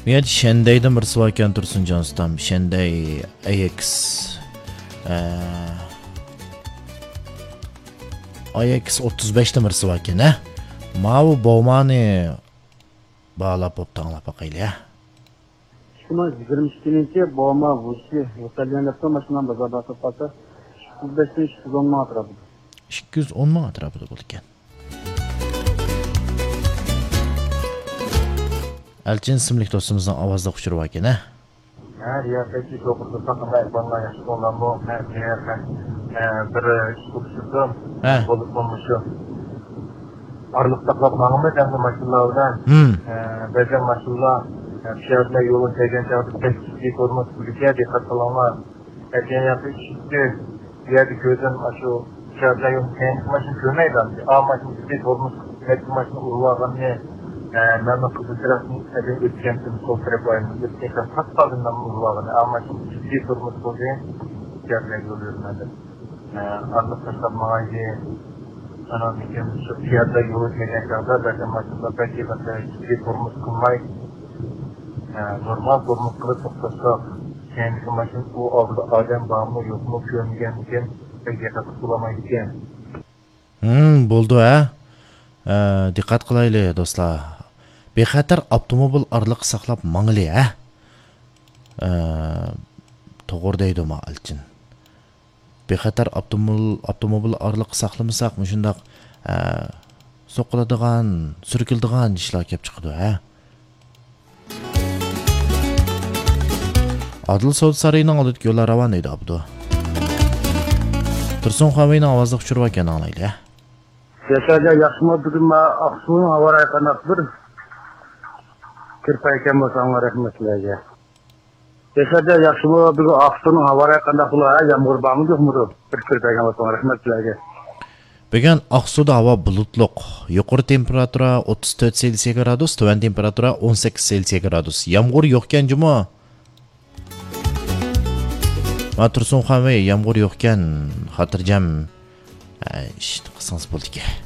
Men Shendaydan bir savol ekan Tursunjon ustam. Shenday AX AX 35 bir savol ekan, ha? Mavu Bowmani bağlap optanlap bakayla. Şuna 22-ci Bowma Vushi Italyanlarda maşından bazarda satılsa 205-210 manat atrafıdır. 210 manat atrafıda bo'ldi ekan. Elchin ismli do'stimizning ovozida quchirib ekan, ha? Her yerdeki dokuzda kadar bana yaşlı olan bu meğerden bir kurşudum bolup olmuşu. Arlık taklap Mehmet Emre maşallah Bezen maşallah şehirde yolun teyzen çağırdık 5 kişiyi koruması ülkeye dikkat alanlar. Erken yapı işitti. Diğer köyden şu şehirde yolun teyzen maşını köymeyi dandı. A maşını kişiyi koruması metri maşını uğurlagan ne? Ben de kızı sırasını edin ötkentim sol tarafı ayımız. Ötkentim hakkaldığından uğurlagan. A maşını kişiyi koruması koruyan şehirde yoluyorum ben de. Arlık taşlar mağayı ana mümkün şu fiyatda yolu gelen kadar zaten maçında belki mesela hiçbir formus kılmay normal formus kılıp tutsa kendi maçın bu adam bağımlı yok mu görmegen iken belki katıp bulamaydı iken. Bo'ldi, ha? Diqqat qilaylik do'stlar. Bexatar avtomobil arliq saqlab mangli, ha? To'g'ri deydi Elchin. Bexatar avtomobil arliq saqlamasak, shundaq so'qiladigan, surkiladigan ishlar kelib chiqadi, ha? Adil Saud Sarayning oldidagi yo'llar ravon edi abdu. Tursun Xavayning ovozida quchirib ekan anglayli, ha? Yaşarca yaşma durma Aksu'nun havaraya kanatdır. Kirpayken basanlar rahmetliye. Yaşarca yaşma durma Aksu'nun havaraya kanatdır. Yağmur bağımı yok mu? Kirpayken basanlar rahmetliye. Bugun Aqsuda havo bulutliq. Yuqori temperatura 34 Selsiy gradus, tuvan temperatura 18 Selsiy gradus. Yomg'ir yo'qkan juma. Tursun Xavay yomg'ir yo'qkan xotirjam ishni qilsangiz bo'ldi.